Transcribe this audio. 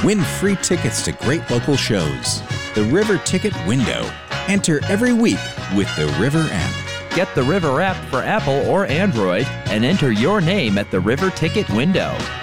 Win free tickets to great local shows. The River Ticket Window. Enter every week with the River app. Get the River app for Apple or Android and enter your name at the River Ticket Window.